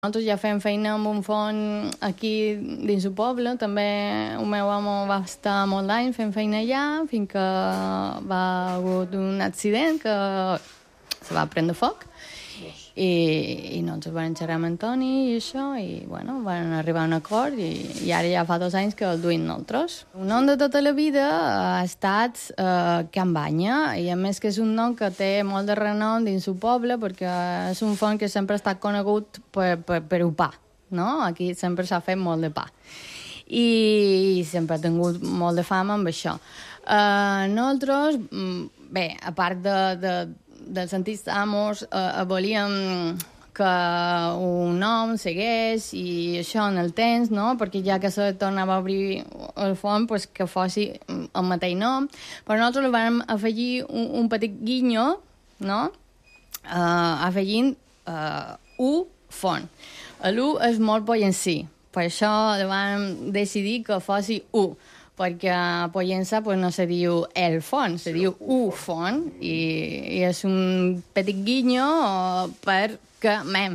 Nosaltres ja fem feina amb un font aquí dins el poble. També el meu home va estar molt d'anys fent feina allà fins que va hagut un accident que se va prendre foc i nosaltres vam xerrar amb Antoni i això, i bueno, van arribar a un acord i ara ja fa 2 anys que el duim nosaltres. El nom de tota la vida ha estat Can Banya, i a més que és un nom que té molt de renom dins el poble perquè és un font que sempre ha estat conegut per el pa, no? Aquí sempre s'ha fet molt de pa i sempre ha tingut molt de fama amb això. Nosaltres, bé, a part dels antics amos, volíem que un nom segueix i això en el temps, no? Perquè ja que se tornava a obrir el font, pues que fossi el mateix nom. Però nosaltres li vam afegir un petit guinyo, no? Afegint U font. L'U és molt pollencí, per això vam decidir que fossi U, perquè a Pollença pues, no se diu el font, se diu u font, i és un petit guinyo perquè,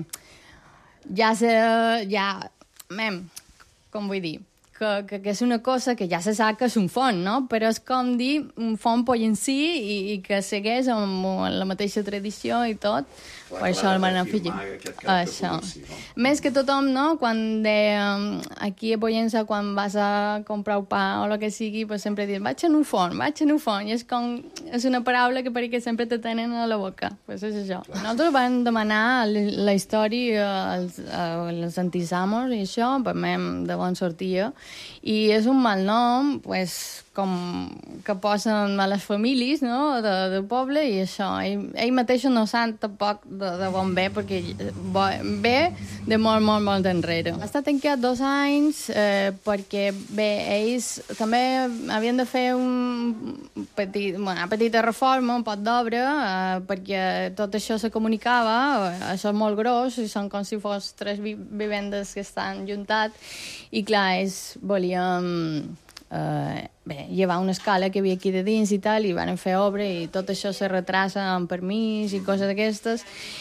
com vull dir, que és una cosa que ja se sap que és un font, no? Però és com dir un font pollencí i que segueix amb la mateixa tradició i tot. Per això el van afegir. Això. Més que tothom, no? Quan aquí a Pollença, quan vas a comprar un pa o el que sigui, pues sempre dius, vaig en un font. I és una paraula que perquè sempre te tenen a la boca. Pues és això. Nosaltres vam demanar la història als antisamos i això, per mi de bon sortia. I és un mal nom, pues, com que posen a les famílies, no?, del poble, i això. Ell mateix no sap tampoc de bon bé, perquè ve de molt d'enrere. Ha estat tancat 2 anys perquè, bé, ells també havien de fer una petita reforma, un pot d'obra, perquè tot això se comunicava, això és molt gros, i són com si fos 3 vivendes que estan juntats, i clar, ells volien llevar una escala que hi havia aquí de dins i tal, i van fer obra i tot això se retrasa amb permís i coses d'aquestes,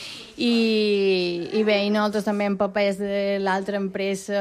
i bé, i nosaltres també amb papers de l'altra empresa,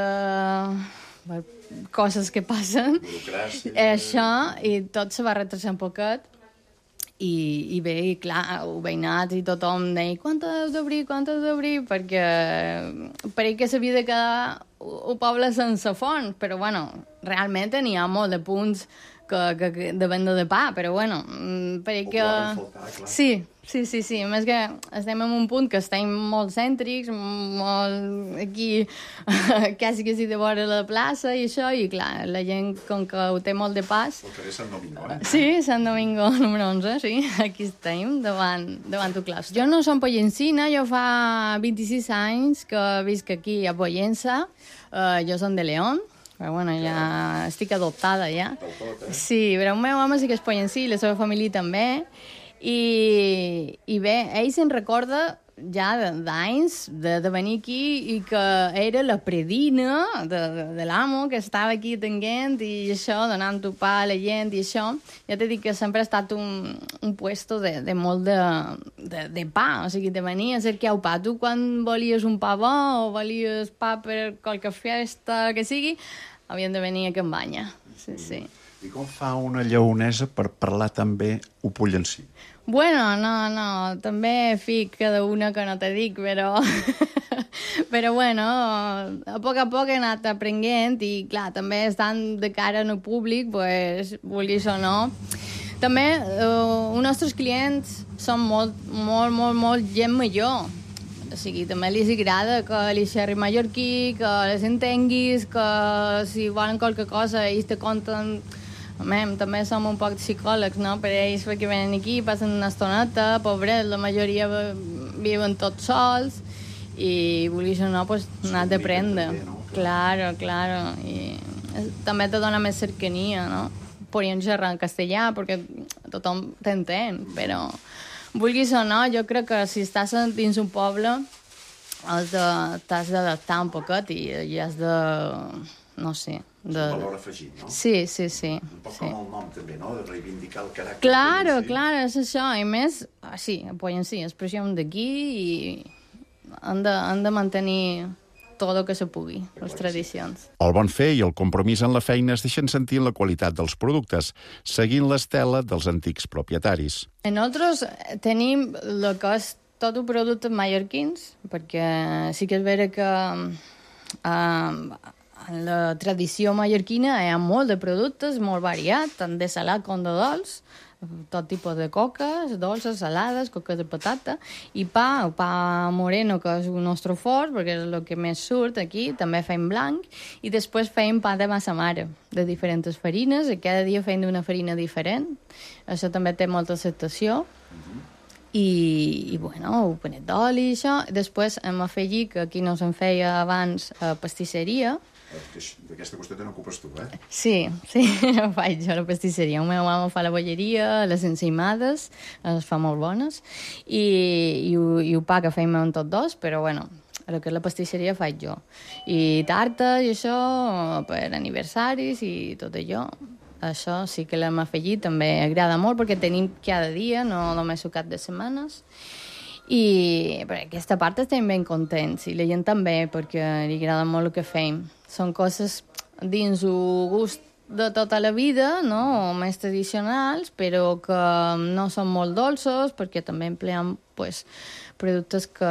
coses que passen, això, i tot se va retrasar un poquet. I bé, i clar, el veïnat i tothom deia quan has d'obrir, perquè s'havia de quedar el poble sense font, però bueno, realment n'hi ha molt de punts que de venda de pa, però bueno, perquè... Sí, més que estem en un punt que estem molt cèntrics, molt aquí, quasi que sí de vora la plaça i això, i clar, la gent com que ho té molt de pas... El carrer Sant Domingo, eh? Sí, Sant Domingo, número 11, sí, aquí estem, davant el claus. Jo no som pollencina, jo fa 26 anys que visc aquí a Pollença, jo som de León, però bueno, ja estic adoptada ja. Sí, però el meu home sí que és pollencí, la seva família també, i bé, ell se'n recorda ja d'anys de venir aquí i que era la predina de l'amo que estava aquí atenent i això, donant tu pa a la gent i això. Ja t'he dit que sempre ha estat un puesto de molt de pa, o sigui, de venir a cercar el pa. Tu quan volies un pa bo o volies pa per qualque festa que sigui, havien de venir a Can Banya. Sí. I com fa una lleonesa per parlar també ho pollencí? Bueno, no, també fic cada una que no te dic, però bueno, a poc he anat aprenent i, clar, també estant de cara en el públic, pues, vulguis o no. També els nostres clients són molt gent major. O sigui, també els agrada que li xerri mallorquí, que les entenguis, que si volen qualque cosa ells te conten... També som un poc psicòlegs, no? Per ells, perquè venen aquí, passen una estoneta, pobret, la majoria viuen tots sols, i vulguis o no, pues, n'has d'aprendre. Claro. I també te dona més cercania, no? Podríem xerrar en castellà, perquè tothom t'entén, però vulguis o no, jo crec que si estàs dins un poble t'has d'adaptar un poquet i has de... no sé... És un valor afegit, no? Sí. Un poc com el nom, també, no? De reivindicar el caràcter. Claro, és això. I més, sí, Pollencí, expressió d'aquí i han de mantenir tot el que se pugui, les tradicions. El bon fer i el compromís en la feina es deixen sentir en la qualitat dels productes, seguint l'estela dels antics propietaris. Nosaltres tenim el que és tot un producte mallorquins, perquè sí que és vera que en la tradició mallorquina hi ha molt de productes, molt variat, tant de salat com de dolç, tot tipus de coques, dolces, salades, coques de patata, i pa moreno, que és el nostre fort, perquè és el que més surt aquí, també fem blanc, i després fem pa de massa mare, de diferents farines, i cada dia fem d'una farina diferent. Això també té molta acceptació. I bueno, un panet d'oli, això. Després hem afegit, que aquí no se'n feia abans, pastisseria. D'aquesta qüestió te n'ocupes tu, eh? Sí, ho faig jo, la pastisseria. El meu home fa la bolleria, les ensaïmades, les fa molt bones, i el pa que fem en tots dos, però bueno, el que és la pastisseria faig jo. I tartes i això, per aniversaris i tot allò. Això sí que l'hem afegit, també agrada molt, perquè tenim cada dia, no només el cap de setmanes. I per aquesta part estem ben contents, i la gent també, perquè li agrada molt el que fem. Són coses dins el gust de tota la vida, no? Més tradicionals, però que no són molt dolços, perquè també empleem pues, productes que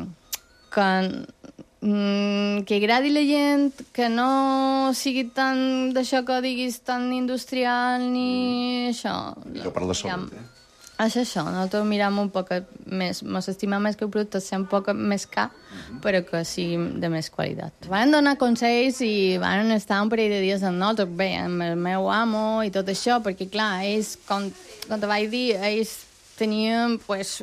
agradi la gent, que no sigui tan d'això que diguis tan industrial ni això. Millor per la salut, És això, nosaltres mirem un poc més, ens estimem més que el producte sigui un poc més car, però que sigui de més qualitat. Van donar consells i van estar un parell de dies amb nosaltres, bé, amb el meu amo i tot això, perquè clar, ells, com te vaig dir, ells tenien pues,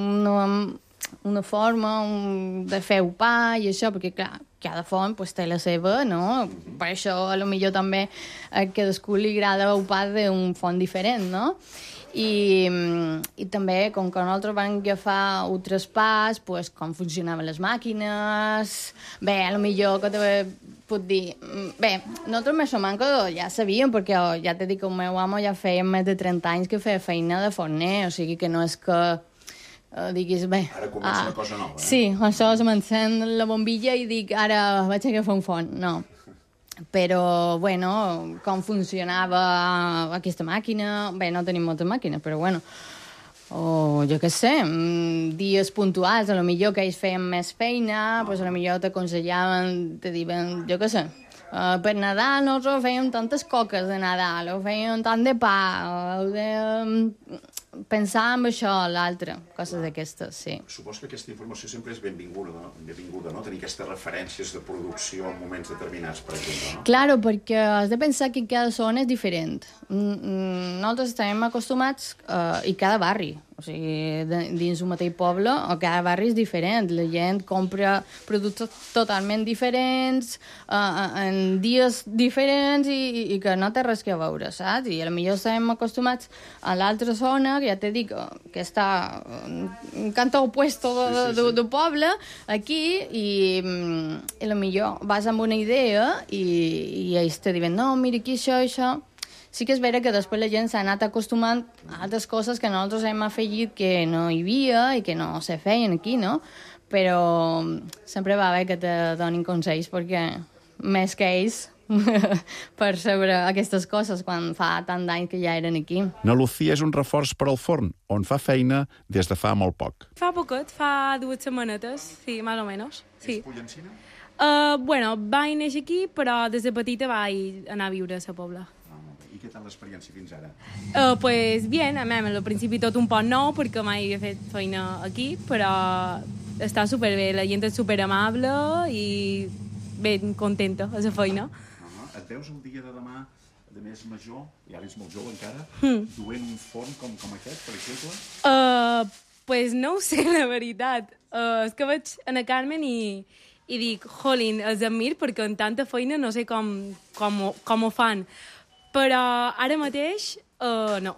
una forma de fer el pa i això, perquè clar, cada font pues, té la seva, no? Per això, a lo millor també a cadascú li agrada el pa d'un font diferent, no? I també, com que nosaltres vam agafar un traspàs, pues, com funcionaven les màquines, bé, a lo millor que te puc dir... Bé, nosaltres més o menys ja sabíem, perquè ja t'he dit que el meu home ja feia més de 30 anys que feia feina de forner, o sigui que no és que diguis, bé... Ara comença una cosa nova, Sí, això se m'encén la bombilla i dic, ara vaig agafar un forn. No. Però, bueno, com funcionava aquesta màquina... Bé, no tenim moltes màquines, però, bueno... O, jo què sé, dies puntuals, a lo millor que ells feien més feina, pues a lo millor t'aconsellaven, te diuen, jo què sé, per Nadal nosaltres fèiem tantes coques de Nadal, o fèiem tant de pa, o de... pensar en això, l'altre, coses d'aquestes, sí. Supos que aquesta informació sempre és benvinguda, no? Tenir aquestes referències de producció en moments determinats, per exemple, no? Claro, perquè has de pensar que cada zona és diferent. Nosaltres estem acostumats, i cada barri, o sigui, dins un mateix poble, o cada barri és diferent. La gent compra productes totalment diferents, en dies diferents, i que no té res que veure, saps? I potser estem acostumats a l'altra zona, que ja t'he dit que està en cantó opuesto del poble, aquí, i potser vas amb una idea i ells te diuen, no, mira aquí això. Sí que és vera que després la gent s'ha anat acostumant a altres coses que nosaltres hem afegit que no hi havia i que no se feien aquí, no? Però sempre va bé que te donin consells, perquè més que ells per saber aquestes coses quan fa tant d'anys que ja eren aquí. Na Lucía és un reforç per al forn, on fa feina des de fa molt poc. Fa poquet, fa 2 setmanetes, sí, més o menys. Sí. És pollencina? Bueno, vaig néixer aquí, però des de petita vaig anar a viure a la Pobla. I què tal l'experiència fins ara? Pues bien, a mi al principi tot un poc nou, perquè mai havia fet feina aquí, però està superbé, la gent és superamable i ben contenta a la feina. Et veus el dia de demà de més major, i ara ets molt jove encara, duent un forn com aquest, per exemple? Pues no ho sé, la veritat. És que veig a Carmen i dic, jolín, els admir perquè en tanta feina no sé com ho fan. Però ara mateix, no.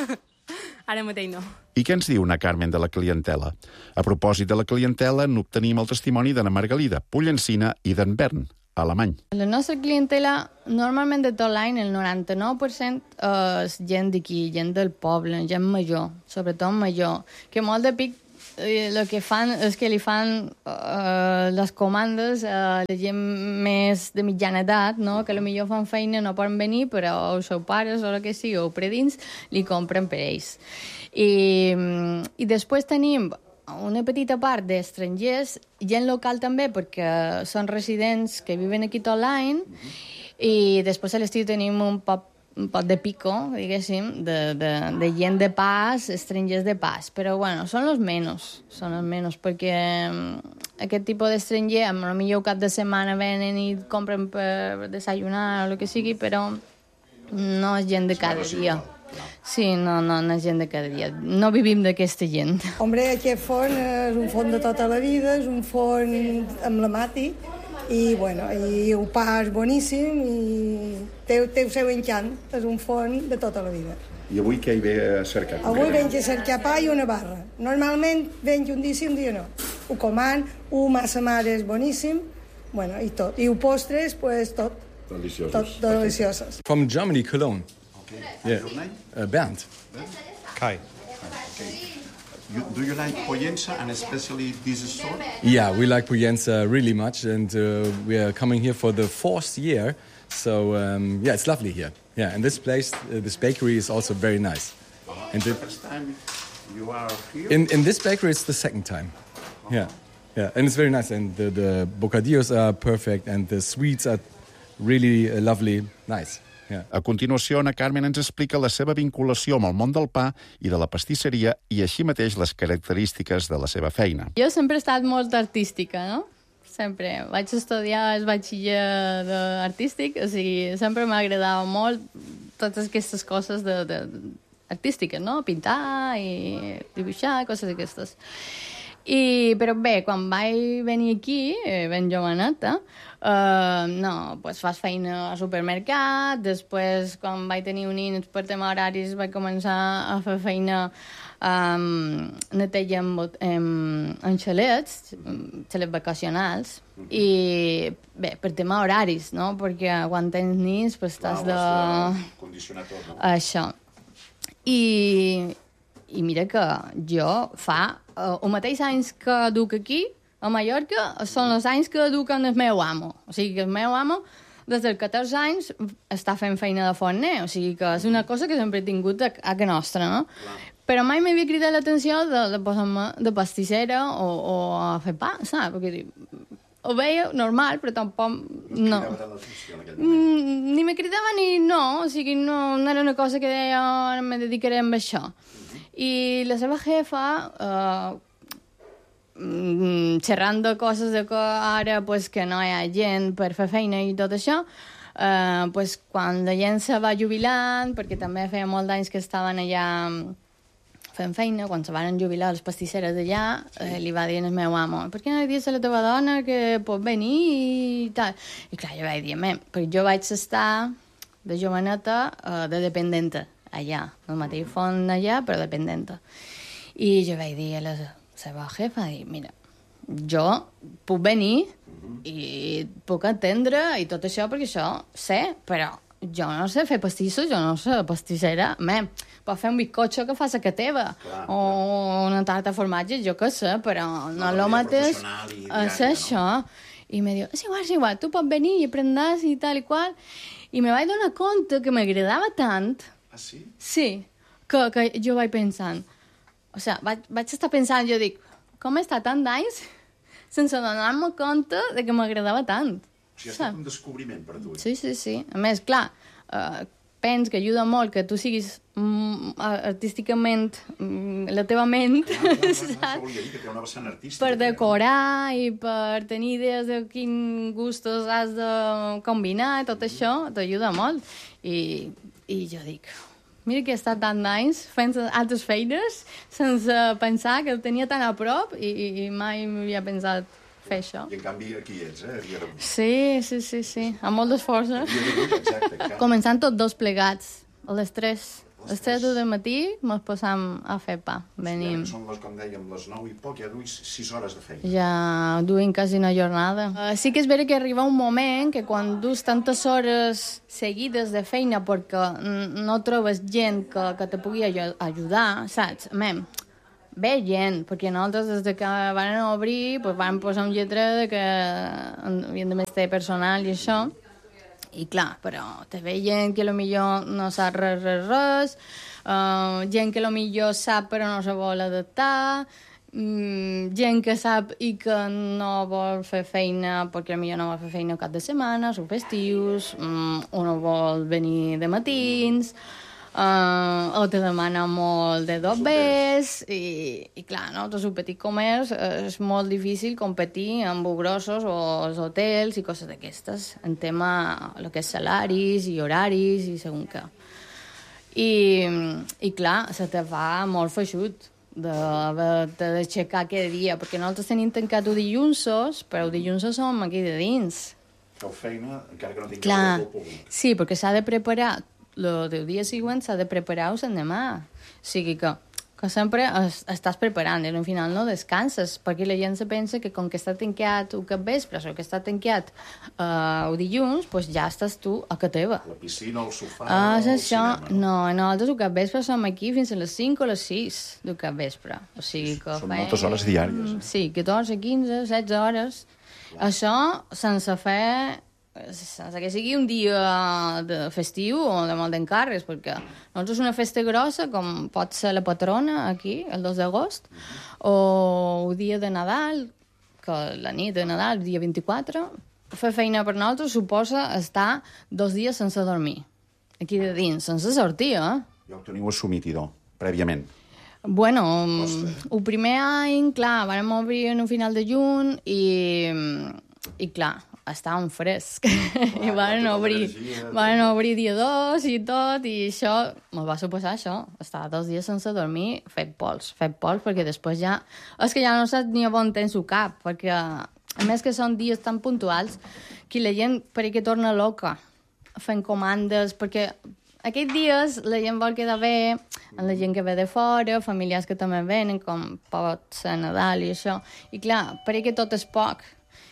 Ara mateix no. I què ens diu na Carmen de la clientela? A propòsit de la clientela, n'obtenim el testimoni d'Anna Margalida, pollencina, i d'en Bern, alemany. La nostra clientela, normalment de tot l'any, el 99% és gent d'aquí, gent del poble, gent major, sobretot major, que molt de pic el que fan és que li fan les comandes a la gent més de mitjana edat, no? Que potser fan feina, no poden venir, però els seus pares o el que sigui, o predins, li compren per ells. I després tenim una petita part d'estrangers, gent local també, perquè són residents que viven aquí tot l'any, i després a l'estiu tenim un pot de pico, diguéssim, de gent de pas, estrangers de pas. Però, bueno, són els menys, perquè aquest tipus d'estranger, potser cap de setmana venen i compren per desayunar o el que sigui, però no és gent de cada dia. Sí, no és gent de cada dia. No vivim d'aquesta gent. Hombre, aquest forn és un forn de tota la vida, és un forn emblemàtic, i, bueno, i el pa és boníssim i té el seu encant. És un forn de tota la vida. I avui què hi ve a cercar? Avui venc a cercar pa i una barra. Normalment venc un dia sí, un dia no. Ho coman, massa mare és boníssim, bueno, i tot. I el postres, pues, tot. Deliciosos. Tot delicioses. From Germany, Cologne. Okay. Yeah. Your name? Bernd. Kai. Okay. Do you like Pollença and especially this store? Yeah, we like Pollença really much, and we are coming here for the 4th year. So yeah, it's lovely here. Yeah, and this place, this bakery is also very nice. And the first time you are here? In this bakery, it's the 2nd time. Yeah, and it's very nice. And the bocadillos are perfect, and the sweets are really lovely, nice. Yeah. A continuació, Ana Carmen ens explica la seva vinculació amb el món del pa i de la pastisseria i així mateix les característiques de la seva feina. Jo sempre he estat molt artística, no? Sempre. Vaig estudiar el batxiller artístic, o sigui, sempre m'agradava molt totes aquestes coses artístiques, no? Pintar i dibuixar, coses d'aquestes. Però bé, quan vaig venir aquí, ben joveneta, pues fas feina al supermercat, després, quan vaig tenir un nens per tema horaris, vaig començar a fer feina neteja en xalets vacacionals, i bé, per tema horaris, no? Perquè quan tens nens, pues estàs de... condicionar tot, no? Això. I mira que jo fa els mateixos anys que duc aquí, a Mallorca, són els anys que duc amb el meu amo. O sigui que el meu amo, des dels 14 anys, està fent feina de forner. O sigui que és una cosa que sempre he tingut a casa nostra, no? Clar. Però mai m'havia cridat l'atenció de posar-me de pastissera o a fer pa, saps? Perquè ho veia normal, però tampoc... No. Ni me cridava ni no, o sigui, no era una cosa que deia ara me dedicaré a això. I la seva jefa, xerrant de coses de que ara pues, que no hi ha gent per fer feina i tot això, pues, quan la gent se va jubilant, perquè també feia molt d'anys que estaven allà fent feina, quan se van jubilar les pastisseres d'allà, li va dir al meu amo, per què no li dius a la teva dona que pot venir i tal? I clar, jo vaig dir, perquè jo vaig estar de joveneta de dependenta allà, el mateix font allà, però dependenta. I jo vaig dir a la seva jefa, mira, jo puc venir i puc atendre i tot això, perquè això sé, però jo no sé fer pastissos, jo no sé pastissera. Pots fer un bizcocho que fas a casa teva, o una tarta de formatge, jo què sé, però no el mateix és això. I me diu, és igual, tu pots venir i aprendràs i tal i qual. I me vaig donar compte que m'agradava tant. Ah, sí? Sí, que jo vaig pensant. O sigui, vaig estar pensant, jo dic, com he estat tant d'anys sense donar-me compte de que m'agradava tant. O sigui, ha estat un descobriment per tu. Sí. A més, clar, penso que ajuda molt que tu siguis artísticament la teva ment, per decorar i per tenir idees de quins gustos has de combinar, tot això t'ajuda molt. I jo dic, mira que he estat tant d'anys fent altres feines sense pensar que el tenia tan a prop i mai m'havia pensat fer això. I en canvi aquí ets, a dia d'avui. Sí, amb molt d'esforç. Començant tots dos plegats, a les 3. A les 3 del matí ens posam a fer pa. Venim. Són, com dèiem, les 9 i poc, ja duis 6 hores de feina. Ja duim quasi una jornada. Sí que és vera que arriba un moment que quan dus tantes hores seguides de feina perquè no trobes gent que te pugui ajudar, saps? Bé, gent, perquè nosaltres des que van obrir pues, van posar un lletrer que havien de més ter personal i això, i clar, però te ve gent que millor no sap res, gent que millor sap però no se vol adaptar, gent que sap i que no vol fer feina perquè potser no vol fer feina cap de setmana, són festius, o no vol venir de matins, o te demana molt de dobbers i clar, no? Tot el petit comerç és molt difícil competir amb grossos o els hotels i coses d'aquestes en tema el que és salaris i horaris i segons què i clar, se te fa molt feixut d'aixecar cada dia perquè nosaltres tenim tancat el dilluns però el dilluns som aquí de dins. Feu feina encara que no tingueu el públic. Sí, perquè s'ha de preparar el dia següent s'ha de preparar l'endemà. O sigui que sempre estàs preparant i al final no descanses, perquè la gent se pensa que com que està tancat el capvespre o que està tancat el dilluns, doncs ja estàs tu a casa teva. La piscina, el sofà, el cinema. No, nosaltres el capvespre som aquí fins a les 5 o les 6 del capvespre. O sigui que són moltes hores diàries. Sí, 14, 15, 16 hores. Això sense fer... sense que sigui un dia de festiu o de molt d'encàrrecs, perquè nosaltres una festa grossa, com pot ser la patrona aquí, el 2 d'agost, o el dia de Nadal, que la nit de Nadal, el dia 24, fer feina per nosaltres suposa estar 2 dies sense dormir, aquí de dins, sense sortir, Ja ho teniu assumit, idò, prèviament. Bueno, el primer any, clar, vam obrir en un final de juny i clar, estàvem fresc. I van obrir dia 2 i tot, i això ens va suposar això, estar 2 dies sense dormir, fet pols, perquè després ja... És que ja no saps ni a on tens el cap, perquè a més que són dies tan puntuals que la gent pareix que torna loca fent comandes, perquè aquests dies la gent vol quedar bé amb la gent que ve de fora, familiars que també venen, com pot ser Nadal i això, i clar, pareix que tot és poc,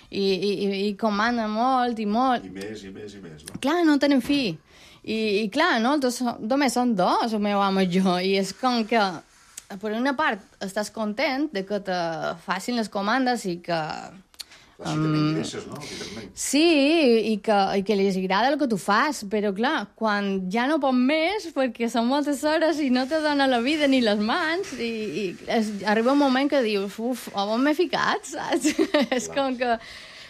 i comanda molt i molt. I més, no? Clar, no tenen fi. I clar, no? Només són 2, el meu home i jo, i és com que, per una part, estàs content de que te facin les comandes i que... Clar, sí, també ingresses, no? Sí, i que li agrada el que tu fas, però clar, quan ja no pot més, perquè són moltes hores i no te dona la vida ni les mans, i arriba un moment que dius, on m'he ficat, saps? És com que...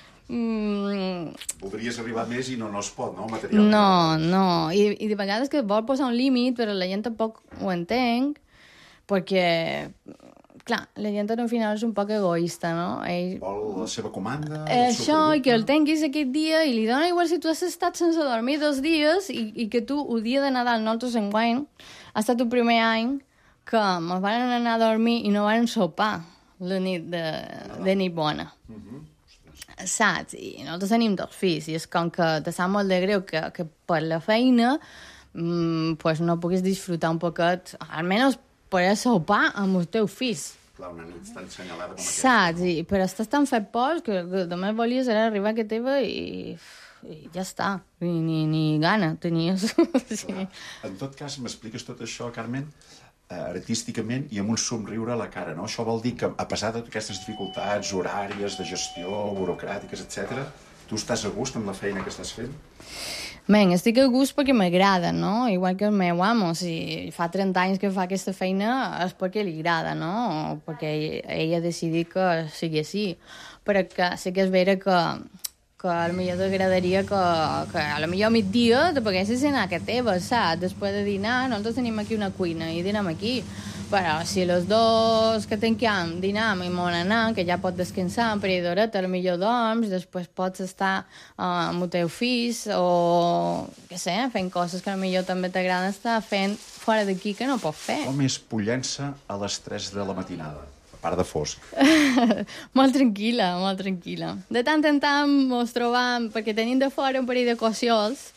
Voldries arribar més i no es pot, no? Materialment. No, i de vegades que vol posar un límit, però la gent tampoc ho entenc, perquè... Clar, la gent al final és un poc egoista, no? Vol la seva comanda... Això, i que el tinguis aquest dia, i li dona igual si tu has estat sense dormir 2 dies, i que tu, el dia de Nadal, nosaltres enguany, ha estat el primer any que ens van anar a dormir i no van sopar la nit de nit bona. Saps? I nosaltres tenim 2 fills, i és com que te sap molt de greu que per la feina pues no puguis disfrutar un poquet, almenys poder sopar amb els teus fills. Clar, una nit tan senyalada com aquesta. Saps? Però estàs tan fet pols que només volies era arribar a casa teva i ja està. Ni gana tenies. Sí. En tot cas, m'expliques tot això, Carmen, artísticament i amb un somriure a la cara, no? Això vol dir que, a pesar de aquestes dificultats horàries, de gestió, burocràtiques, etc., tu estàs a gust amb la feina que estàs fent? Ben, estic a gust perquè m'agrada, no? Igual que el meu amo, si fa 30 anys que fa aquesta feina és perquè li agrada, no? O perquè ell ha decidit que sigui així. Però que sí que és vera que a lo millor t'agradaria que a lo millor a migdia te poguessis anar a casa teva, saps? Després de dinar, nosaltres tenim aquí una cuina i dinem aquí. Però si els 2 que tanquem dinam i m'on anar, que ja pot descansar un parell d'horeta, potser dorms, després pots estar amb els teus fills o, què sé, fent coses que potser també t'agrada estar fent fora d'aquí que no pots fer. Com és Pollença a les 3 de la matinada, a part de fosc? Molt tranquil·la, molt tranquil·la. De tant en tant ens trobam, perquè tenim de fora un parell de cossiols,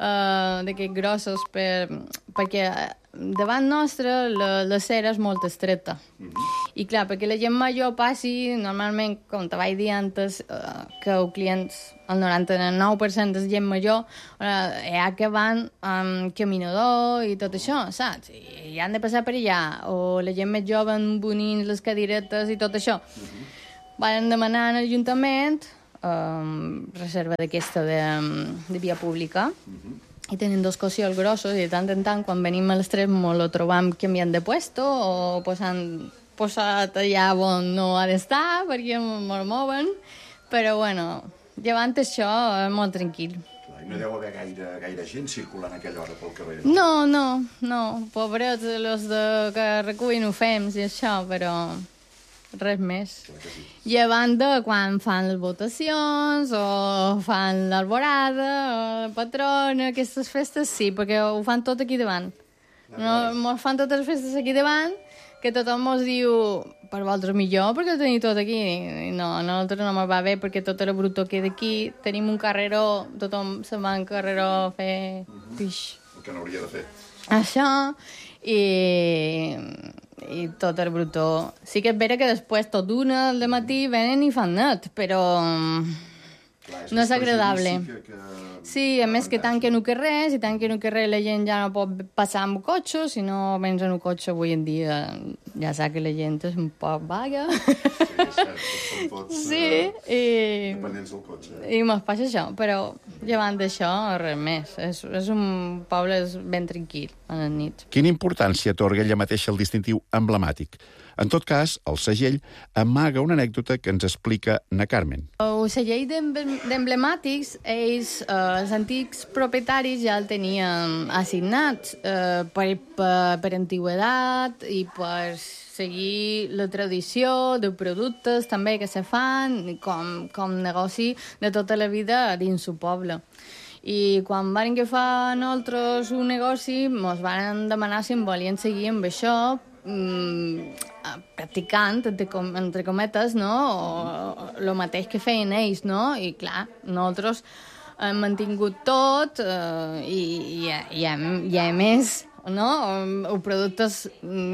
d'aquests grossos perquè davant nostre la cera és molt estreta. I clar, perquè la gent major passi, normalment, com te vaig dir antes, que els clients, el 99% de gent major, hi ha que van amb caminador i tot això, saps? I han de passar per allà, o la gent més jove amb bonins, les cadiretes i tot això. Van demanar a l'Ajuntament reserva d'aquesta de via pública, i tenen dos cossos grossos, i de tant en tant, quan venim a les 3, ens lo trobam canviant de puesto o posat allà on no ha d'estar, perquè ens mouen. Però, bueno, llevant això, és molt tranquil. I no deu haver gaire gent circulant a aquella hora pel carrer. No. Pobrets, els que recullen ho fem, i això, però res més. Llevant de quan fan les votacions o fan l'alborada o la patrona, aquestes festes sí, perquè ho fan tot aquí davant. Mos fan totes les festes aquí davant, que tothom mos diu per vosaltres millor perquè ho teniu tot aquí. I no, a nosaltres no mos va bé perquè tota la bruto queda aquí, tenim un carreró, tothom se'n va en carreró a fer pix. El que no hauria de fer. Això, i tot el brutó. Sí que és vera que després tot d'una al matí venen i fan net, però no és agradable. Sí, a més que tanquen el carrer, si tanquen el carrer la gent ja no pot passar amb cotxe, si no vens en un cotxe avui en dia ja sap que la gent és un poc vaga. Sí, és cert, són tots dependents del cotxe. I mos passa això, però llevant d'això, res més. És un poble ben tranquil a la nit. Quina importància atorga ella mateixa el distintiu emblemàtic? En tot cas, el segell amaga una anècdota que ens explica na Carmen. El segell d'emblemàtics, els antics propietaris ja el tenien assignat per antigüedat i per seguir la tradició de productes també que se fan com negoci de tota la vida dins el poble. I quan van agafar nosaltres un negoci, ens van demanar si en volien seguir amb això, practicant, entre cometes, no? O el mateix que feien ells, no? I clar, nosaltres hem mantingut tot i a més, no? O productes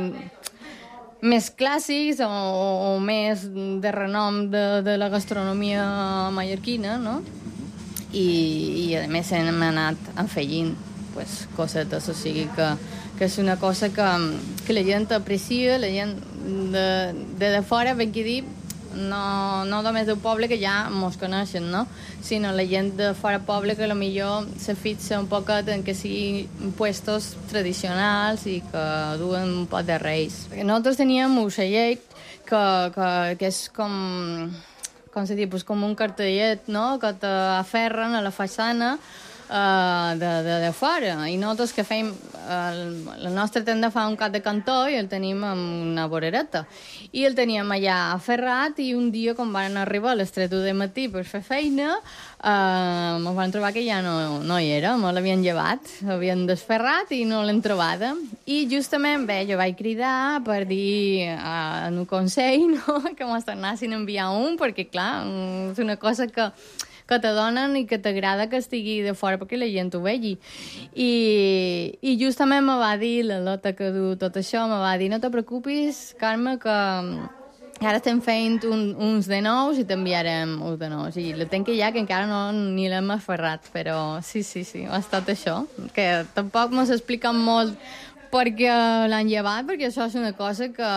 més clàssics o més de renom de la gastronomia mallorquina, no? I a més hem anat afegint cosetes, o sigui que és una cosa que la gent aprecia, la gent de fora, ben que dir, no només del poble que ja mos coneixen, no? Sinó la gent de fora poble que millor se fixa un poquet en que siguin puestos tradicionals i que duen un poc de reis. Nosaltres teníem un ocellet que és com se diu, com un cartellet, no?, que t'aferren a la façana de fora. I nosaltres que fem la nostra tenda fa un cap de cantó i el tenim amb una vorereta i el teníem allà aferrat, i un dia quan van arribar a les 3 del matí per fer feina ens van trobar que ja no hi era, me l'havien llevat, l'havien desferrat i no l'hem trobada. I justament jo vaig cridar per dir en un consell, no?, que mos tornassin a enviar un, perquè clar, és una cosa que te donen i que t'agrada que estigui de fora perquè la gent ho vegi. I justament me va dir, la Lota que du tot això, me va dir, no te preocupis, Carme, que ara estem fent uns de nous i t'enviarem uns de nous. I la tenc ja, que encara ni l'hem aferrat, però sí, ha estat això, que tampoc mos expliquen molt perquè l'han llevat, perquè això és una cosa que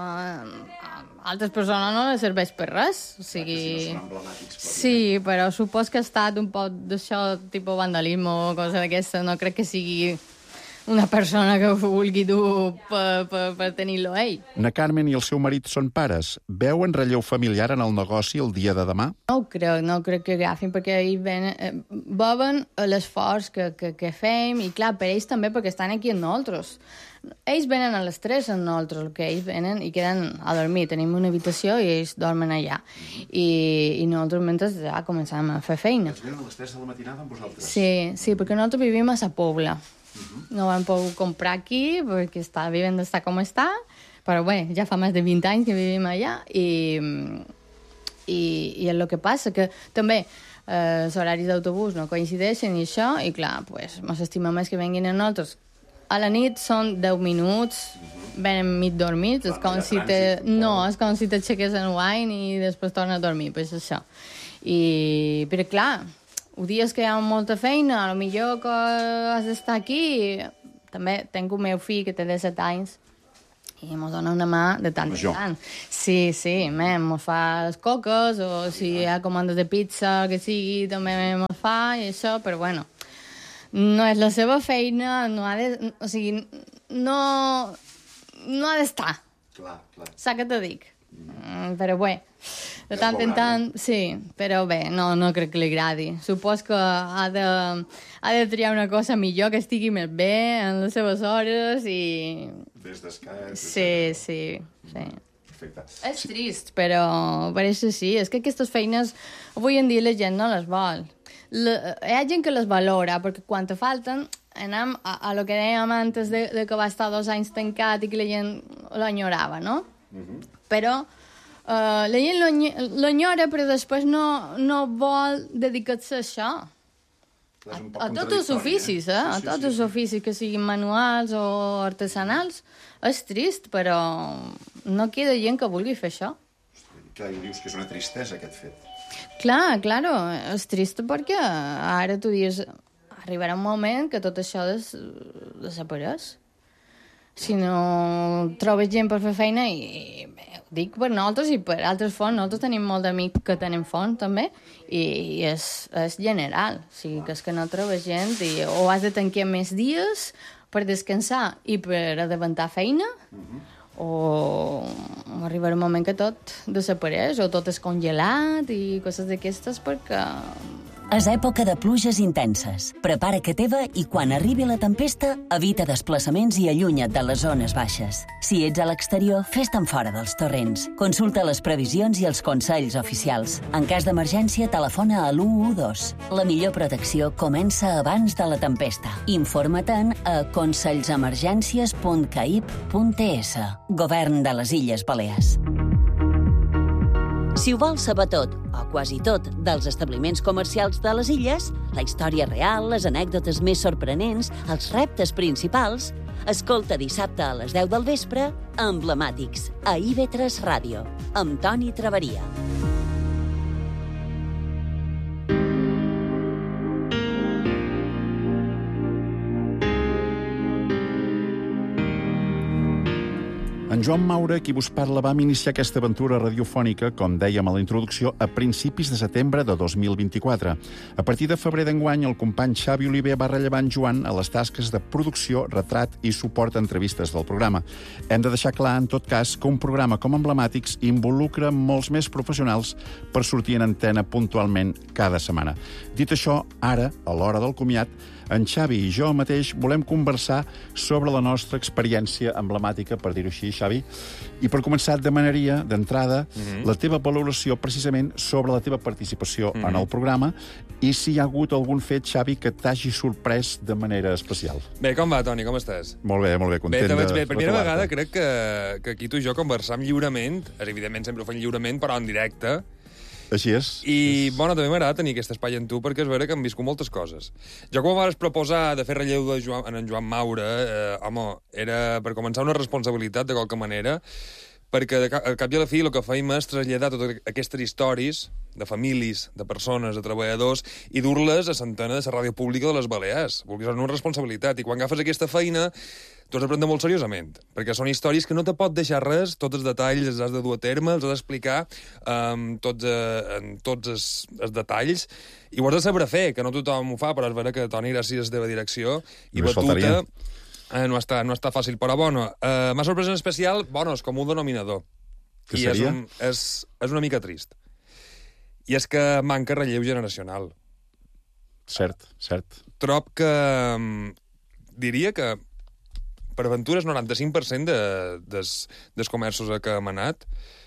altres persones no les serveix per res. O sigui, si no són emblemàtics. Sí, però supos que ha estat un poc d'això, tipus vandalisme o cosa d'aquesta. No crec que sigui una persona que ho vulgui dur per tenir-lo ell. Na Carmen i el seu marit són pares. Veuen relleu familiar en el negoci el dia de demà? No crec que agafin, perquè ells veuen l'esforç que fem, i clar, per ells també, perquè estan aquí amb nosaltres. Ells venen a les 3 amb nosaltres, que ells venen i queden a dormir. Tenim una habitació i ells dormen allà. I nosaltres mentre ja començàvem a fer feina. Ells venen a les 3 de la matinada amb vosaltres? Sí, perquè nosaltres vivim a Sa Pobla. No vam poder comprar aquí perquè vivim d'estar com està, però bé, ja fa més de 20 anys que vivim allà i és el que passa, que també els horaris d'autobús no coincideixen i això, i clar, pues, mos estimem més que venguin a nosaltres. A la nit són 10 minuts, venen mig dormits, és com si t'aixeques en wine i després tornes a dormir, pues això. Però clar, dies que hi ha molta feina, potser que has d'estar aquí. També tinc un meu fill que té 17 anys i mos dona una mà de tant en tant. Sí, mos fa les coques, o si hi ha comandes de pizza, el que sigui, també mos fa, i això, però bueno, no és la seva feina, no ha de... O sigui, no ha d'estar. Clar. Saps què te dic? Però bé, de tant en tant, sí, però bé, no crec que li agradi. Supos que ha de triar una cosa millor, que estigui més bé en les seves hores i... Des descans... Sí. Perfecte. És trist, però per això sí. És que aquestes feines, avui en dia la gent no les vol. Hi ha gent que les valora, perquè quan te falten, anem a lo que dèiem antes de que va estar 2 anys tancat i que la gent l'enyorava, no? Però la gent l'enyora, però després no vol dedicar-se a això. A tots els oficis, a tots els oficis, que siguin manuals o artesanals. És trist, però no queda gent que vulgui fer això. Clar, i dius que és una tristesa, aquest fet. Clar, és trist perquè ara tu dius, arribarà un moment que tot això desapareix. Si no trobes gent per fer feina, i bé, ho dic per nosaltres i per altres fonts, nosaltres tenim molt d'amics que tenen font també, i és general, o sigui, que és que no trobes gent, o has de tancar més dies per descansar i per adelantar feina, o arribarà un moment que tot desapareix, o tot és congelat i coses d'aquestes, perquè... És època de pluges intenses. Prepara que teva i quan arribi la tempesta, evita desplaçaments i allunya't de les zones baixes. Si ets a l'exterior, fes-te'n fora dels torrents. Consulta les previsions i els consells oficials. En cas d'emergència, telefona a l'112. La millor protecció comença abans de la tempesta. Informa-te'n a consells-emergències.caip.es. Govern de les Illes Balears. Si ho vols saber tot, o quasi tot, dels establiments comercials de les illes, la història real, les anècdotes més sorprenents, els reptes principals, escolta dissabte a les 10 del vespre Emblemàtics, a IB3 Ràdio, amb Toni Traveria. En Joan Maura, qui vos parla, vam iniciar aquesta aventura radiofònica, com dèiem a la introducció, a principis de setembre de 2024. A partir de febrer d'enguany, el company Xavi Oliver va rellevar en Joan a les tasques de producció, retrat i suport a entrevistes del programa. Hem de deixar clar, en tot cas, que un programa com Emblemàtics involucra molts més professionals per sortir en antena puntualment cada setmana. Dit això, ara, a l'hora del comiat, en Xavi i jo mateix volem conversar sobre la nostra experiència emblemàtica, per dir-ho així, Xavi. I per començar, et demanaria, d'entrada, la teva valoració precisament sobre la teva participació en el programa i si hi ha hagut algun fet, Xavi, que t'hagi sorprès de manera especial. Bé, com va, Toni? Com estàs? Molt bé, content de retrobar-te. Bé, primera vegada crec que aquí tu i jo conversam lliurement, evidentment sempre ho fem lliurement, però en directe. Així és. I, bueno, també m'agrada tenir aquest espai en tu perquè és vera que hem viscut moltes coses. Jo, quan vas proposar de fer relleu en Joan Maura, home, era per començar una responsabilitat de qualque manera, perquè al cap i a la fi el que fèiem és traslladar totes aquestes històries de famílies, de persones, de treballadors, i dur-les a l'antena de la ràdio pública de les Balears. Perquè és una responsabilitat. I quan agafes aquesta feina, tu has de prendre molt seriosament, perquè són històries que no te pot deixar res, tots els detalls els has de dur a terme, els has d'explicar tots els detalls, i ho has de saber fer, que no tothom ho fa, però és vera que, Toni, gràcies a la teva direcció i batuta, no està fàcil, però bueno, m'ha sorprès en especial, bueno, és com un denominador. Que seria? És una mica trist. I és que manca relleu generacional. Cert. Trob que... diria que per aventura el 95% dels comerços que hem anat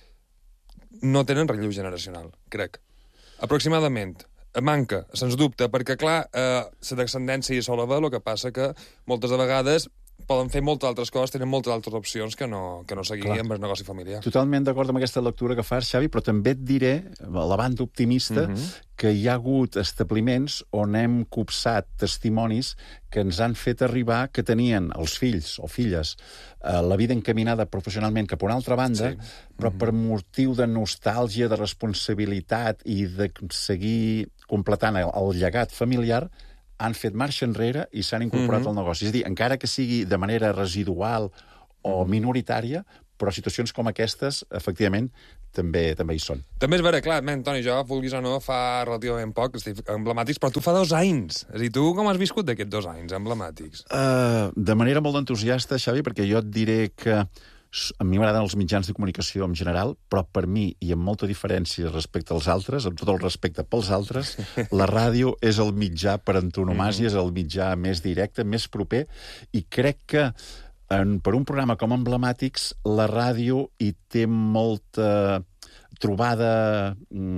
no tenen relleu generacional, crec. Aproximadament. Manca, sens dubte, perquè, clar, la descendència hi sol haver, el que passa que moltes de vegades poden fer moltes altres coses, tenen moltes altres opcions que no seguir amb el negoci familiar. Totalment d'acord amb aquesta lectura que fas, Xavi, però també et diré, a la banda optimista, que hi ha hagut establiments on hem copsat testimonis que ens han fet arribar que tenien els fills o filles la vida encaminada professionalment cap a una altra banda, però per motiu de nostàlgia, de responsabilitat i de seguir completant el llegat familiar, han fet marxa enrere i s'han incorporat al negoci. És a dir, encara que sigui de manera residual o minoritària, però situacions com aquestes, efectivament, també hi són. També és vera, clar, Toni, jo, vulguis o no, fa relativament poc, estic emblemàtics, però tu fa 2 anys. És a dir, tu com has viscut d'aquests 2 anys emblemàtics? De manera molt entusiasta, Xavi, perquè jo et diré que a mi m'agraden els mitjans de comunicació en general, però per mi, i amb molta diferència respecte als altres, amb tot el respecte pels altres, la ràdio és el mitjà per antonomàsia, és el mitjà més directe, més proper, i crec que per un programa com Emblemàtics, la ràdio hi té molta trobada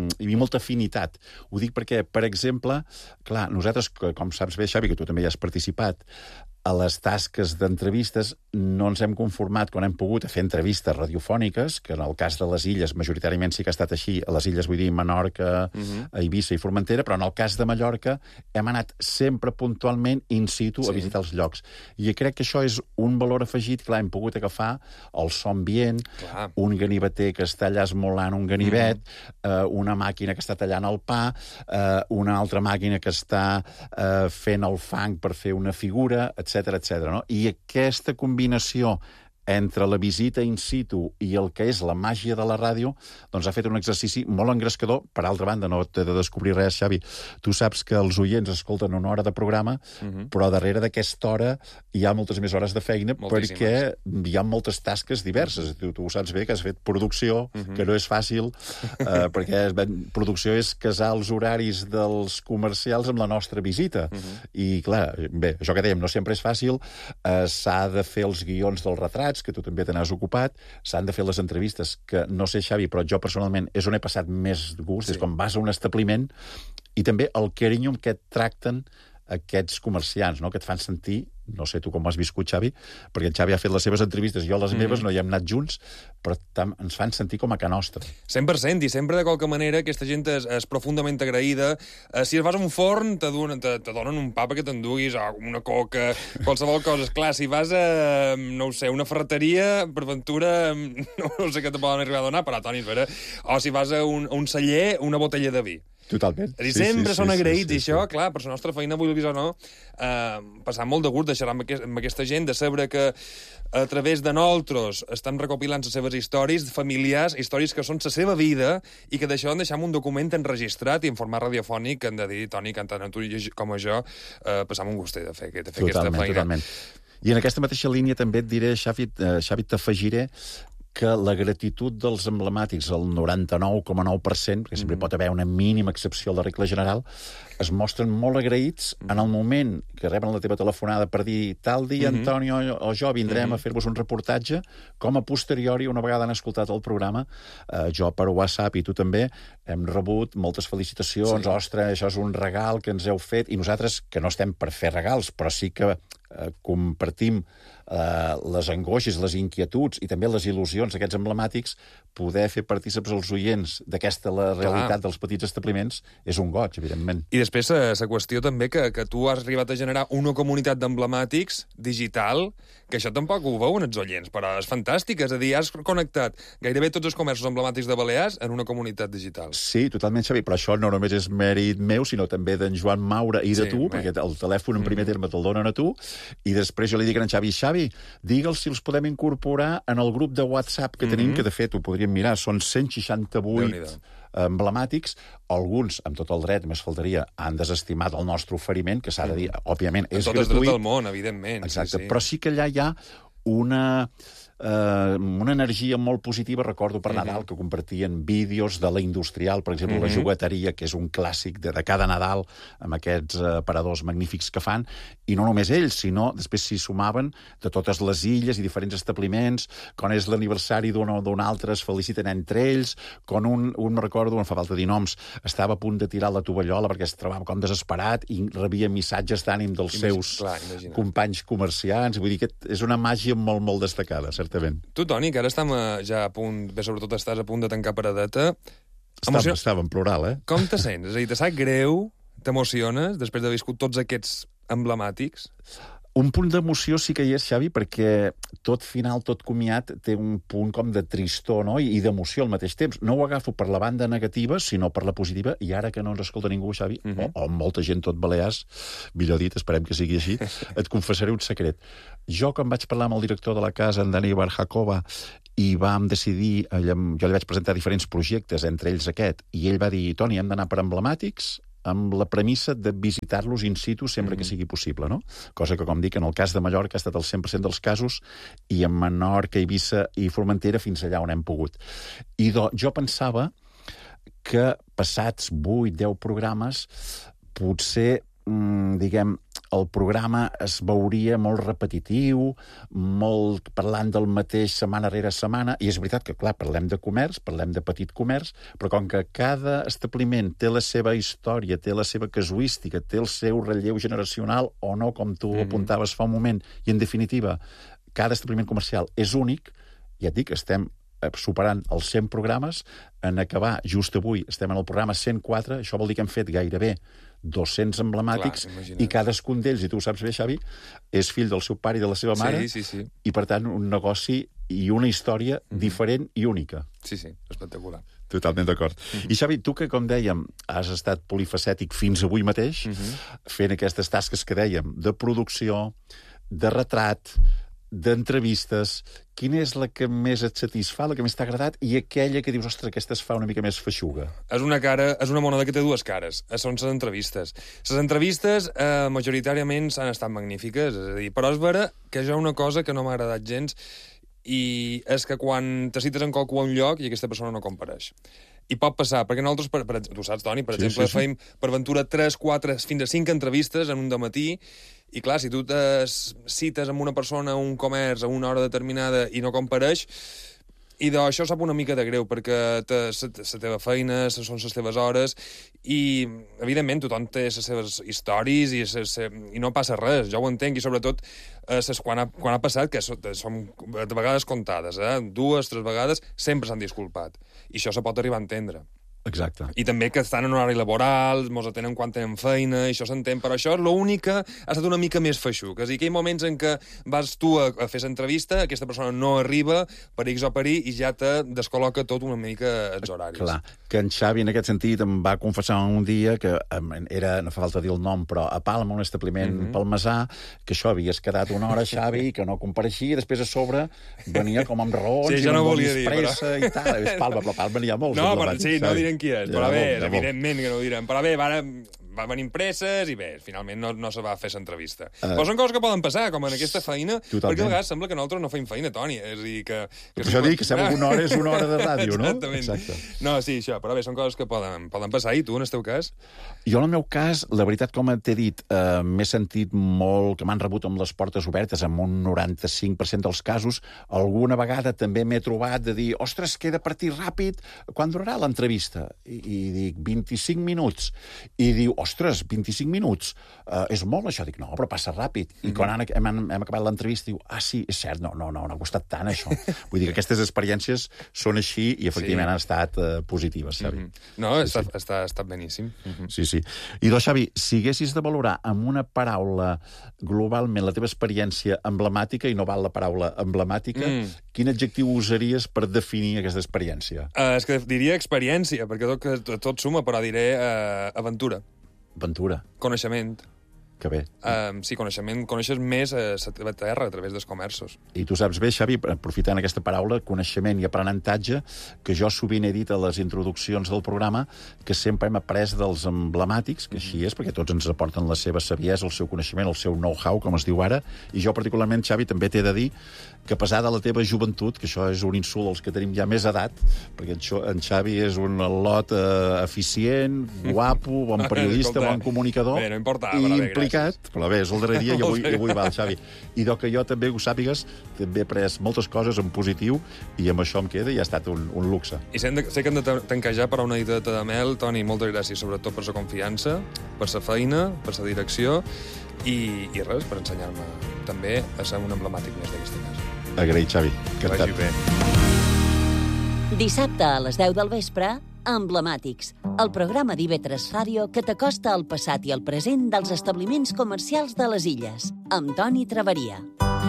i molta afinitat. Ho dic perquè, per exemple, clar, nosaltres, com saps bé, Xavi, que tu també hi has participat, a les tasques d'entrevistes no ens hem conformat, quan hem pogut, a fer entrevistes radiofòniques, que en el cas de les illes, majoritàriament sí que ha estat així, a les illes vull dir Menorca, Eivissa i Formentera, però en el cas de Mallorca hem anat sempre puntualment in situ a visitar els llocs. I crec que això és un valor afegit, clar, hem pogut agafar el so ambient, un ganiveter que està allà esmolant un ganivet, una màquina que està tallant el pa, una altra màquina que està fent el fang per fer una figura, etc. No? I aquesta combinació entre la visita in situ i el que és la màgia de la ràdio, doncs ha fet un exercici molt engrescador. Per altra banda, no t'he de descobrir res, Xavi. Tu saps que els oients escolten una hora de programa, però darrere d'aquesta hora hi ha moltes més hores de feina perquè hi ha moltes tasques diverses. Tu ho saps bé, que has fet producció, que no és fàcil, perquè producció és casar els horaris dels comercials amb la nostra visita. I, clar, bé, això que dèiem, no sempre és fàcil. S'ha de fer els guions dels retrats, que tu també te n'has ocupat, s'han de fer les entrevistes, que no sé, Xavi, però jo personalment és on he passat més gust, és quan vas a un establiment, i també el carinyo amb què et tracten aquests comerciants, no? Que et fan sentir, no sé tu com ho has viscut, Xavi, perquè en Xavi ha fet les seves entrevistes, jo les meves no hi hem anat junts, però ens fan sentir com a ca nostra. 100%, i sempre de qualque manera aquesta gent és profundament agraïda. Si vas a un forn, te donen un pa perquè t'enduguis, o una coca, qualsevol cosa. Esclar, si vas a, no ho sé, una ferreteria, per ventura, no sé què te poden arribar a donar, però, Toni, és vera. O si vas a un celler, una botella de vi. Totalment. És a dir, sempre són agraïts, i això, clar, per la nostra feina, vulguis o no, passar molt de gust de xerrar amb aquesta gent, de saber que a través de nosaltres estan recopilant les seves històries familiars, històries que són la seva vida, i que d'això en deixem un document enregistrat i en format radiofònic, que han de dir, Toni, que tant a tu com a jo, passam un gustet de fer aquesta feina. Totalment. I en aquesta mateixa línia també et diré, Xavi, t'afegiré que la gratitud dels emblemàtics, el 99,9%, perquè sempre pot haver una mínima excepció a la regla general, es mostren molt agraïts en el moment que reben la teva telefonada per dir tal dia, Antonio o jo vindrem a fer-vos un reportatge, com a posteriori, una vegada han escoltat el programa, jo per WhatsApp i tu també, hem rebut moltes felicitacions, ostres, això és un regal que ens heu fet, i nosaltres, que no estem per fer regals, però sí que compartim les angoixes, les inquietuds i també les il·lusions d'aquests emblemàtics, poder fer partícips als oients d'aquesta la realitat dels petits establiments és un goig, evidentment. I després la qüestió també que tu has arribat a generar una comunitat d'emblemàtics digital, que això tampoc ho veuen els oients, però és fantàstic, és a dir, has connectat gairebé tots els comerços emblemàtics de Balears en una comunitat digital. Sí, totalment, Xavi, però això no només és mèrit meu, sinó també d'en Joan Maura i de tu, perquè el telèfon en primer terme te'l donen a tu, i després jo li dic a en Xavi, digue'ls si els podem incorporar en el grup de WhatsApp que tenim, que de fet ho podríem mirar, són 168 emblemàtics, alguns, amb tot el dret, més faltaria, han desestimat el nostre oferiment, que s'ha de dir, òbviament, és gratuït. Tot el dret del món, evidentment. Exacte, però sí que allà hi ha una una energia molt positiva. Recordo per Nadal que compartien vídeos de la Industrial, per exemple, la jugueteria, que és un clàssic de cada Nadal, amb aquests aparadors magnífics que fan, i no només ells, sinó després s'hi sumaven de totes les illes i diferents establiments, quan és l'aniversari d'un o d'un altre es feliciten entre ells, quan un me'n recordo, em fa falta dir noms, estava a punt de tirar la tovallola perquè es trobava com desesperat i rebia missatges d'ànim dels seus companys comerciants. Vull dir que és una màgia molt, molt destacada, certament. Tu, Toni, que ara estem ja a punt, bé, sobretot estàs a punt de tancar paradeta. Estava en plural, Com te sents? És a dir, te sap greu? T'emociones després d'haver viscut tots aquests emblemàtics? Un punt d'emoció sí que hi és, Xavi, perquè tot final, tot comiat, té un punt com de tristor, no? I d'emoció al mateix temps. No ho agafo per la banda negativa, sinó per la positiva, i ara que no ens escolta ningú, Xavi, o molta gent, tot balears, millor dit, esperem que sigui així, et confessaré un secret. Jo, quan vaig parlar amb el director de la casa, en Dani Barjakova, i vam decidir, jo li vaig presentar diferents projectes, entre ells aquest, i ell va dir, Toni, hem d'anar per emblemàtics, amb la premissa de visitar-los in situ sempre que sigui possible, no? Cosa que, com dic, en el cas de Mallorca ha estat el 100% dels casos i en Menorca, Eivissa i Formentera fins allà on hem pogut. I jo pensava que passats 8-10 programes potser, diguem, el programa es veuria molt repetitiu, molt parlant del mateix setmana rere setmana, i és veritat que, clar, parlem de comerç, parlem de petit comerç, però com que cada establiment té la seva història, té la seva casuística, té el seu relleu generacional o no, com tu apuntaves fa un moment, i en definitiva, cada establiment comercial és únic, ja et dic, estem superant els 100 programes, en acabar just avui, estem en el programa 104, això vol dir que hem fet gairebé 200 emblemàtics, i cadascun d'ells, i tu ho saps bé, Xavi, és fill del seu pare i de la seva mare, i per tant un negoci i una història diferent i única. Sí, espectacular. Totalment d'acord. I Xavi, tu que, com dèiem, has estat polifacètic fins avui mateix, fent aquestes tasques que dèiem, de producció, de retrat, d'entrevistes, quina és la que més et satisfà, la que més t'ha agradat, i aquella que dius, ostres, aquesta es fa una mica més feixuga? És una moneda que té dues cares. Són les entrevistes. Les entrevistes majoritàriament han estat magnífiques, és a dir, però és vera que hi ha una cosa que no m'ha agradat gens, i és que quan te cites en qualcú a un lloc i aquesta persona no compareix. I pot passar, perquè nosaltres, tu saps, Toni, per exemple, feim per ventura 3, 4, fins a 5 entrevistes en un dematí, i clar, si tu te cites amb una persona a un comerç a una hora determinada i no compareix, i d'això sap una mica de greu, perquè la teva feina són les teves hores, i, evidentment, tothom té les seves històries i no passa res, jo ho entenc, i sobretot quan ha passat, que són de vegades comptades, 2, 3 vegades, sempre s'han disculpat. I això se pot arribar a entendre. Exacte. I també que estan en horari laboral, mos atenen quan tenen feina, i això s'entén, però això és l'únic que ha estat una mica més feixuc. És a dir, que hi ha moments en què vas tu a fer l'entrevista, aquesta persona no arriba per X o per Y i ja te descol·loca tot una mica els horaris. Clar, que en Xavi en aquest sentit em va confessar un dia que era, no fa falta dir el nom, però a Palma, un establiment palmesà, que això havies quedat una hora, Xavi, que no compareixia, i després a sobre venia com amb raons i no volies pressa i tal. És Palma, però Palma n'hi ha molts. No, però sí, no direm qui és, però bé, evidentment que no ho direm. Però bé, va venir presses i bé, finalment no se va fer l'entrevista. Però són coses que poden passar, com en aquesta feina, perquè a vegades sembla que nosaltres no feim feina, Toni. És a dir, que això dic que sembla que una hora és una hora de ràdio, no? Exactament. No, sí, això, però bé, són coses que poden passar. I tu, en el teu cas? Jo, en el meu cas, la veritat, com t'he dit, m'he sentit molt que m'han rebut amb les portes obertes, amb un 95% dels casos. Alguna vegada també m'he trobat de dir, ostres, queda partit ràpid, quan durarà l'entrevista? I dic, 25 minuts. I diu, ostres, 25 minuts, és molt això. Dic, no, però passa ràpid. I quan hem acabat l'entrevista, diu, sí, és cert, no ha costat tant, això. Vull dir que aquestes experiències són així i efectivament han estat positives, Xavi. No, ha estat beníssim. Sí. I doncs, Xavi, si haguessis de valorar amb una paraula globalment la teva experiència emblemàtica, i no val la paraula emblemàtica, quin adjectiu usaries per definir aquesta experiència? És que diria experiència, perquè tot suma, però diré aventura. Aventura. Coneixement. Que bé. Sí, coneixes més la teva terra a través dels comerços. I tu saps bé, Xavi, aprofitant aquesta paraula, coneixement i aprenentatge, que jo sovint he dit a les introduccions del programa, que sempre hem après dels emblemàtics, que així és, perquè tots ens aporten la seva saviesa, el seu coneixement, el seu know-how, com es diu ara, i jo particularment, Xavi, també t'he de dir que a pesar de la teva joventut, que això és un insult als que tenim ja més edat, perquè en Xavi és un lot eficient, guapo, bon periodista, bon comunicador, bé, no importava, i implicat, però bé, és el darrer dia i avui va el Xavi. I que jo també ho sàpigues, també he après moltes coses en positiu i amb això em queda i ha estat un luxe. I sé que hem de tancar ja per una diteta de mel. Toni, moltes gràcies, sobretot per la confiança, per la feina, per la direcció i res, per ensenyar-me també a ser un emblemàtic més d'aquesta casa. Agraït, Xavi. Que vagi bé. Dissabte a les 10 del vespre, Emblemàtics, el programa d'IV3 Ràdio que t'acosta al passat i al present dels establiments comercials de les Illes, amb Toni Traveria.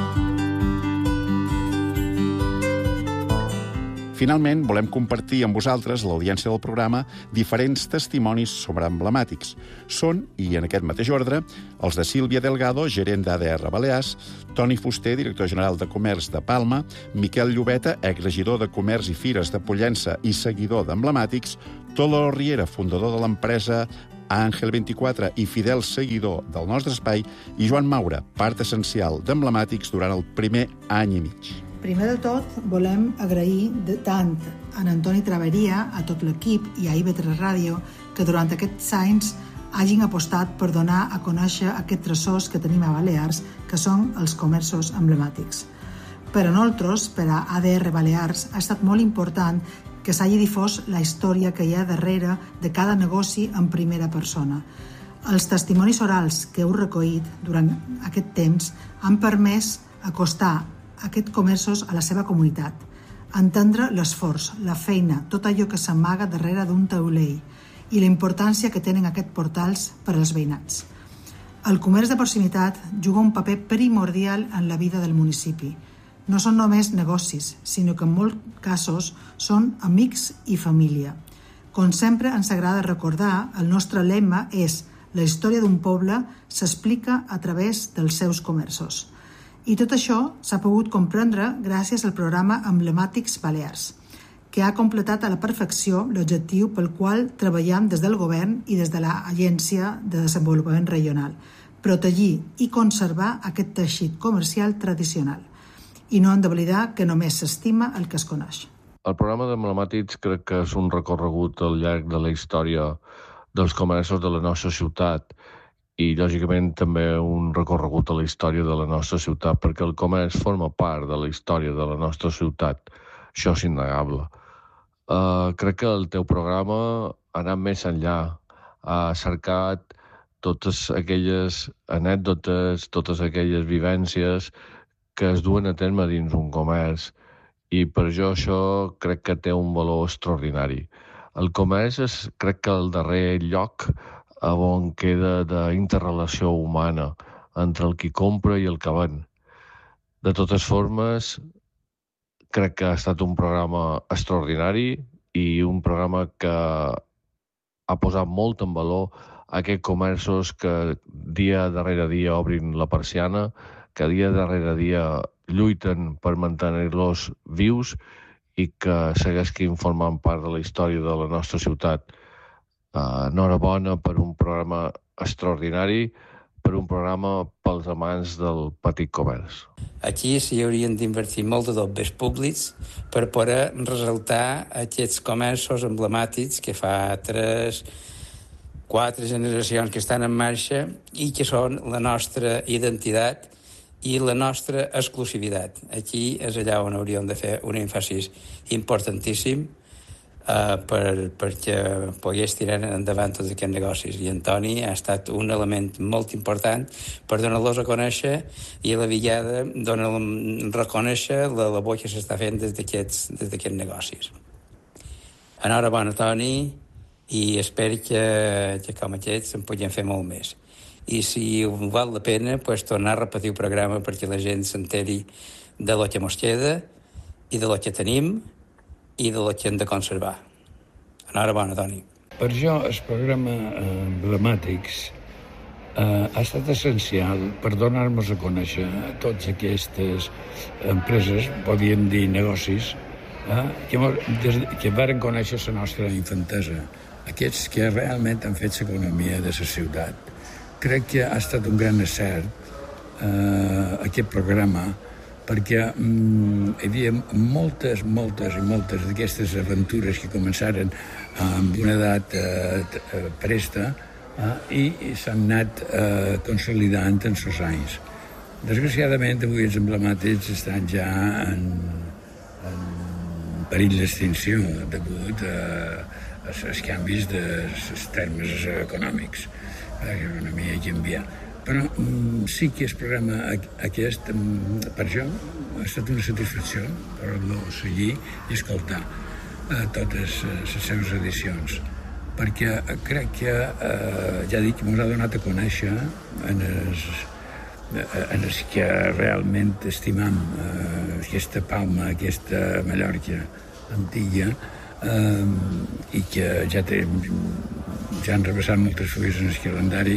Finalment, volem compartir amb vosaltres, l'audiència del programa, diferents testimonis sobre emblemàtics. Són, i en aquest mateix ordre, els de Sílvia Delgado, gerent d'ADR Balears, Toni Fuster, director general de Comerç de Palma, Miquel Llobeta, exregidor de Comerç i Fires de Pollença i seguidor d'emblemàtics, Tolo Riera, fundador de l'empresa Àngel 24 i fidel seguidor del nostre espai, i Joan Maura, part essencial d'emblemàtics durant el primer any i mig. Primer de tot, volem agrair tant a Antoni Traveria, a tot l'equip i a IB3 Ràdio que durant aquests anys hagin apostat per donar a conèixer aquests tresors que tenim a Balears, que són els comerços emblemàtics. Per a nosaltres, per a ADR Balears, ha estat molt important que s'hagi difós la història que hi ha darrere de cada negoci en primera persona. Els testimonis orals que heu recollit durant aquest temps han permès acostar aquests comerços a la seva comunitat, entendre l'esforç, la feina, tot allò que s'amaga darrere d'un taulell i la importància que tenen aquests portals per als veïnats. El comerç de proximitat juga un paper primordial en la vida del municipi. No són només negocis, sinó que en molts casos són amics i família. Com sempre ens agrada recordar, el nostre lema és «La història d'un poble s'explica a través dels seus comerços». I tot això s'ha pogut comprendre gràcies al programa Emblemàtics Balears, que ha completat a la perfecció l'objectiu pel qual treballem des del govern i des de l'Agència de Desenvolupament Regional, protegir i conservar aquest teixit comercial tradicional. I no hem d'oblidar que només s'estima el que es coneix. El programa d'Emblemàtics crec que és un recorregut al llarg de la història dels comerços de la nostra ciutat i, lògicament, també un recorregut a la història de la nostra ciutat, perquè el comerç forma part de la història de la nostra ciutat. Això és innegable. Crec que el teu programa ha anat més enllà. Ha cercat totes aquelles anècdotes, totes aquelles vivències que es duen a terme dins un comerç. I per això crec que té un valor extraordinari. El comerç és, crec que, el darrer lloc on queda d'interrelació humana entre el qui compra i el que ven. De totes formes, crec que ha estat un programa extraordinari i un programa que ha posat molt en valor aquests comerços que dia darrere dia obrin la persiana, que dia darrere dia lluiten per mantenir-los vius i que segueixin formant part de la història de la nostra ciutat. Enhorabona per un programa extraordinari, per un programa pels amants del petit comerç. Aquí s'hi haurien d'invertir molt de dobbers públics per poder ressaltar aquests comerços emblemàtics que fa 3-4 generacions que estan en marxa i que són la nostra identitat i la nostra exclusivitat. Aquí és allà on hauríem de fer un èmfasis importantíssim perquè pogués tirar endavant tots aquests negocis. I Antoni ha estat un element molt important per donar-los a conèixer i a la vegada reconèixer la labor que s'està fent des d'aquests negocis. Enhorabona, Toni, i espero que com aquests en puguem fer molt més. I si val la pena, tornar a repetir el programa perquè la gent s'enteri de lo que mos queda i de lo que tenim i de lo que hem de conservar. Enhorabona, Toni. Per jo, el programa Emblemàtics ha estat essencial per donar-nos a conèixer a totes aquestes empreses, podríem dir negocis, que varen conèixer la nostra infantesa, aquests que realment han fet l'economia de la ciutat. Crec que ha estat un gran encert aquest programa, perquè hi havia moltes d'aquestes aventures que començaren amb una edat presta i s'han anat consolidant en els anys. Desgraciadament, avui els emblemàtics estan ja en perill d'extinció degut als canvis dels termes econòmics. L'economia ha canviat. Però sí que el programa aquest, per jo, ha estat una satisfacció per-lo seguir i escoltar totes les seves edicions, perquè crec que, ja dic, ens ha donat a conèixer en els que realment estimam aquesta Palma, aquesta Mallorca antiga, i que ja han repassat moltes fulles en el calendari,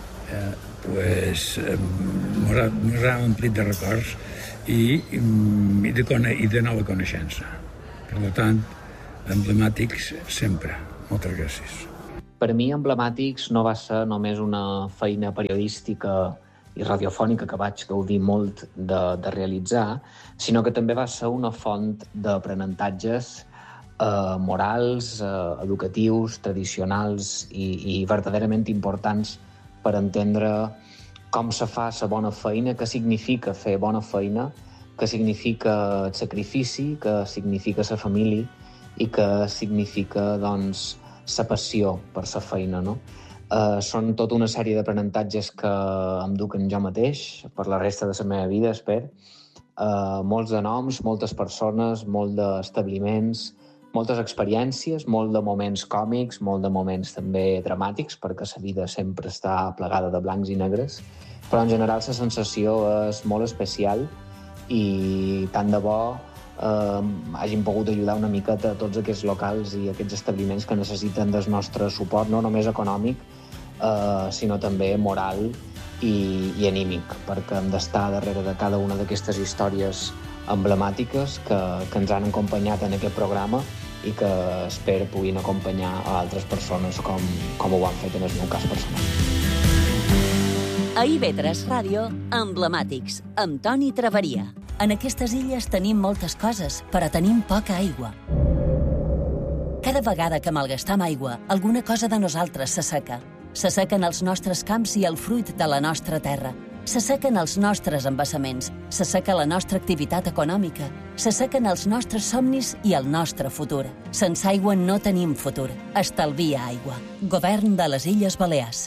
ens ha omplit de records i de nova coneixença. Per tant, emblemàtics sempre. Moltes gràcies. Per mi, Emblemàtics no va ser només una feina periodística i radiofònica que vaig gaudir molt de realitzar, sinó que també va ser una font d'aprenentatges morals, educatius, tradicionals i verdaderament importants per entendre com se fa la bona feina, què significa fer bona feina, què significa el sacrifici, què significa la família i què significa, doncs, la passió per la feina, no? Són tota una sèrie d'aprenentatges que em duquen jo mateix per la resta de la meva vida, espero. Molts de noms, moltes persones, molt d'establiments, moltes experiències, molt de moments còmics, molt de moments també dramàtics, perquè la vida sempre està plegada de blancs i negres, però en general la sensació és molt especial i tant de bo hagin pogut ajudar una miqueta a tots aquests locals i aquests establiments que necessiten del nostre suport, no només econòmic, sinó també moral i anímic, perquè hem d'estar darrere de cada una d'aquestes històries emblemàtiques que ens han acompanyat en aquest programa i que espero puguin acompanyar a altres persones com ho han fet en el meu cas personal. A IB3 Ràdio, Emblemàtics, amb Toni Traveria. En aquestes illes tenim moltes coses, però tenim poca aigua. Cada vegada que malgastam aigua, alguna cosa de nosaltres s'asseca. S'assequen els nostres camps i el fruit de la nostra terra. S'assequen els nostres embassaments, s'asseca la nostra activitat econòmica, s'assequen els nostres somnis i el nostre futur. Sense aigua no tenim futur. Estalvia aigua. Govern de les Illes Balears.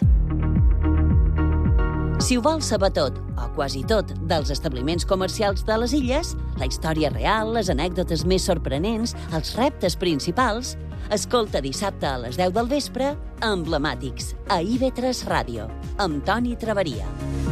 Si ho vols saber tot, o quasi tot, dels establiments comercials de les illes, la història real, les anècdotes més sorprenents, els reptes principals, escolta dissabte a les 10 del vespre, Emblemàtics, a IB3 Ràdio, amb Toni Traveria.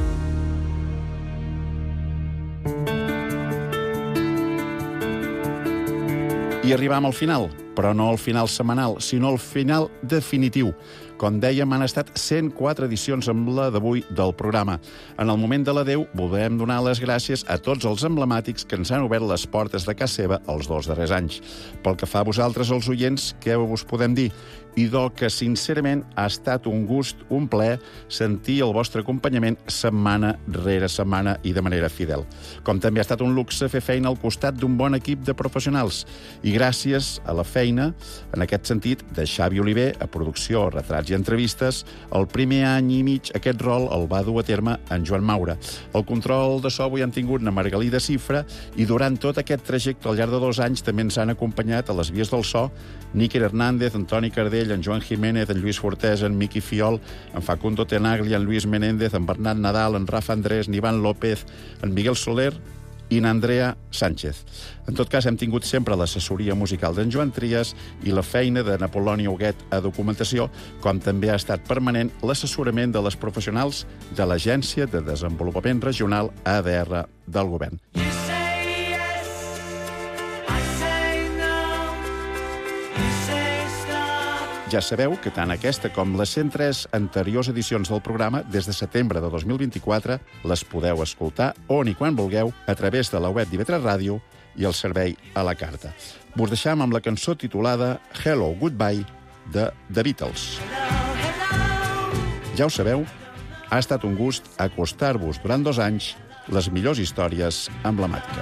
I arribam al final, però no al final setmanal, sinó al final definitiu. Com dèiem, han estat 104 edicions amb la d'avui del programa. En el moment de l'adeu, volem donar les gràcies a tots els emblemàtics que ens han obert les portes de casa seva els 2 darrers anys. Pel que fa a vosaltres, els oients, què us podem dir? Idò que, sincerament, ha estat un gust, un plaer, sentir el vostre acompanyament setmana rere setmana i de manera fidel. Com també ha estat un luxe fer feina al costat d'un bon equip de professionals. I gràcies a la feina, en aquest sentit, de Xavi Oliver, a producció, retrats i entrevistes, el primer any i mig aquest rol el va dur a terme en Joan Maura. El control de so avui han tingut na Margalida Cifra i durant tot aquest trajecte al llarg de 2 anys també ens han acompanyat a les vies del so Níker Hernández, Antoni Cardell, en Joan Jiménez, en Lluís Fortesa, en Miqui Fiol, en Facundo Tenagli, en Luis Menéndez, en Bernat Nadal, en Rafa Andrés, en Ivan López, en Miguel Soler i en Andrea Sánchez. En tot cas, hem tingut sempre l'assessoria musical d'en Joan Trias i la feina de Napoloni Huguet a documentació, com també ha estat permanent l'assessorament de les professionals de l'Agència de Desenvolupament Regional ADR del Govern. Ja sabeu que tant aquesta com les 103 anteriors edicions del programa, des de setembre de 2024, les podeu escoltar on i quan vulgueu a través de la web d'IV3 Ràdio i el servei a la carta. Vos deixam amb la cançó titulada Hello, Goodbye, de The Beatles. Ja ho sabeu, ha estat un gust acostar-vos durant 2 anys les millors històries emblemàtiques.